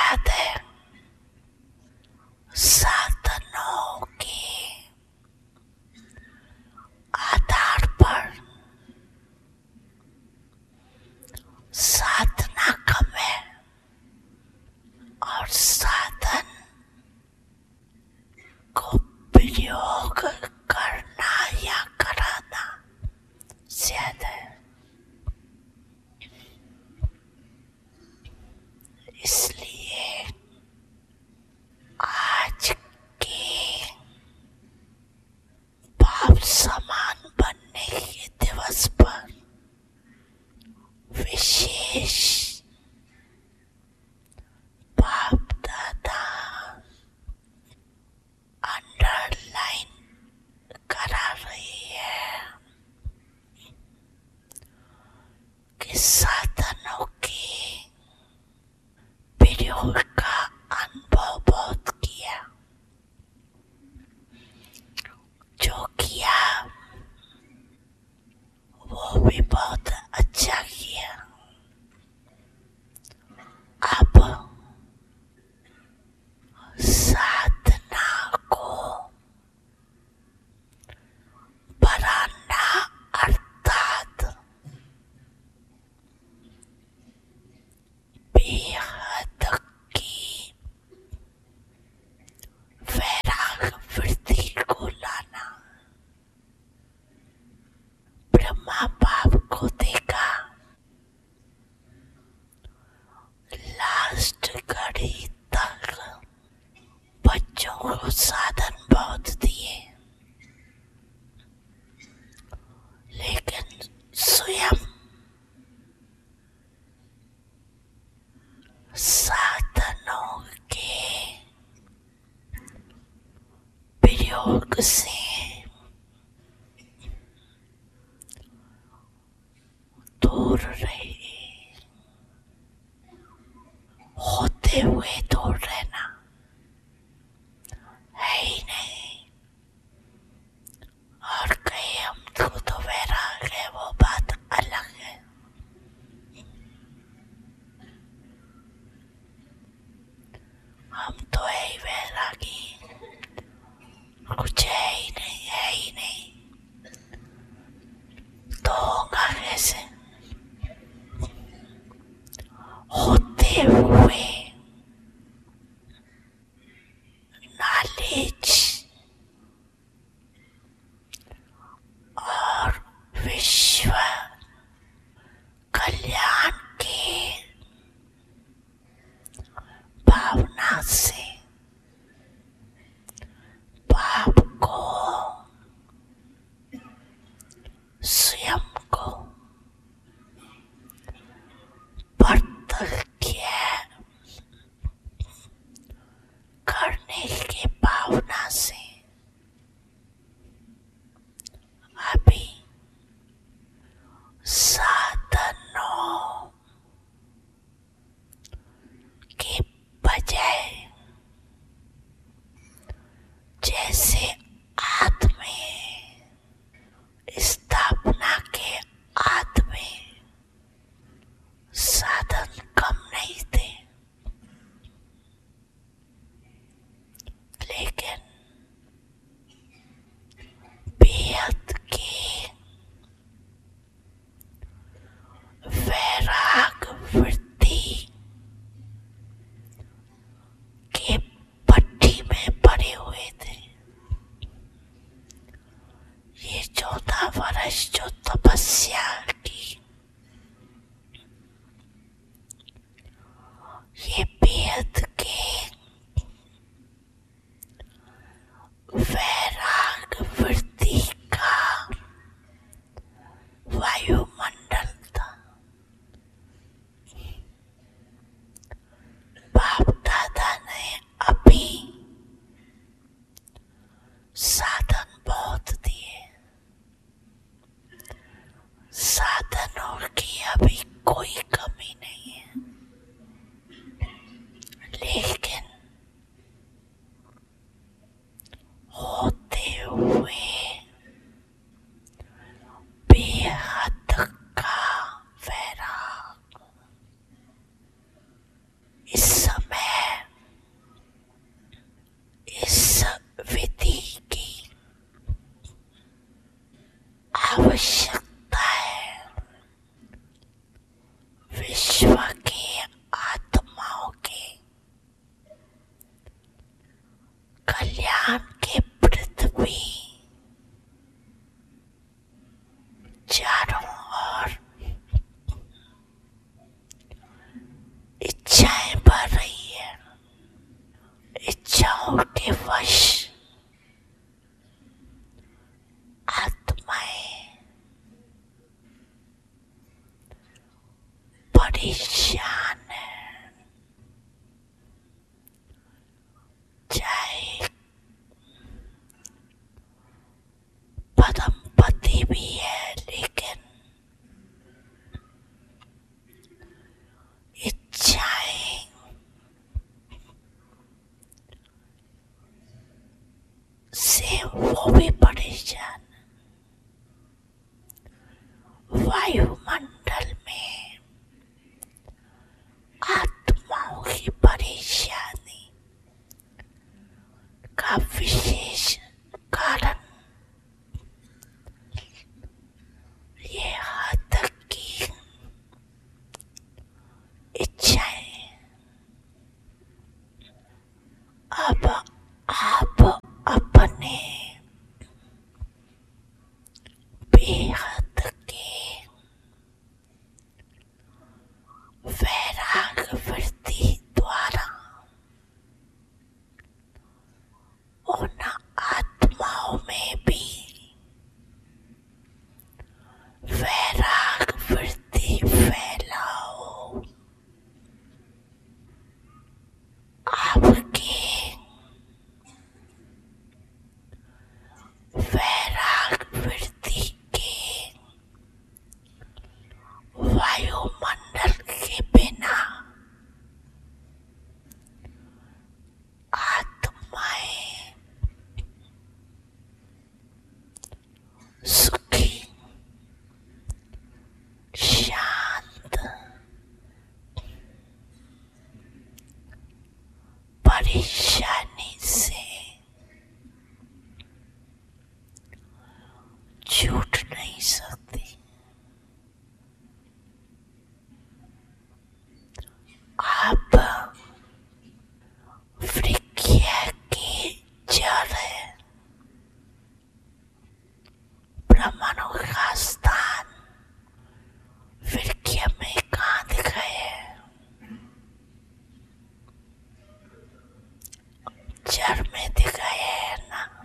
याद है साधनों के आधार पर साधना कम है और साधन को प्रयोग करना या कराना ज्यादा है। इसलिए आज के बाप समान बनने के दिवस पर विशेष बाप दादा अंडरलाइन करा रही है कि साधनों के प्रयोग का अनुभव बहुत किया, जो किया वो भी बहुत अच्छा किया। अब साधना को बढ़ाना अर्थात बेहद की वैराग वृत्ति को लाना। ब्रह्मा बाप को देखा, लास्ट घड़ी तक बच्चों को साधन बहुत दिए, लेकिन स्वयं साधनों के प्रयोग से दूर रहे, होते हुए दूर रहना है ही नहीं। और कहीं हमको तो वैराग है, वो बात अलग है। हम तो है ही वैरागी, कुछ है ही नहीं, है ही नहीं, तो होगा कैसे? होते हुए विश्व की आत्माओं के कल्याण के पृथ्वी चारों ओर इच्छाएं भर रही है। इच्छाओं के वश आत्माएं परेशान है। चाहे परम पति भी है, लेकिन इच्छाएं से वो भी परेशान। वायुमंडल में आत्माओं की परेशानी का विशेष कारण ये हद तक की इच्छाएं अब आप अपने बेहद के वैराग वृत्ति द्वारा उन आत्माओं में भी वैराग वृत्ति फैलाओ। आपके वैराग वृत्ति के वायुमंडल के बिना आत्माएं सुखी शांत परेशानी से छूट नहीं सकती। आप प्रज्ञा की जड़ है। ब्रह्मांडों का स्थान प्रज्ञा में कहाँ दिखा है? जड़ में दिखा है ना।